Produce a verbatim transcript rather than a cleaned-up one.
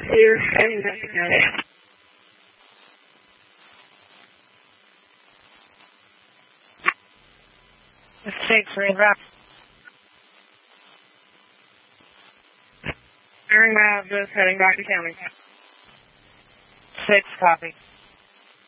Here, heading back to county. six, read back. Hearing my just heading back to county. six, copy.